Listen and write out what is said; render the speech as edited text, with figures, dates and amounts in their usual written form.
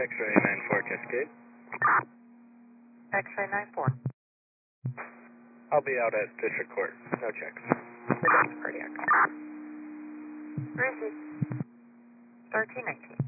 X-ray 94 Cascade. X-ray 94. I'll be out at District Court. No checks. Cardiac. Where is it? 1319.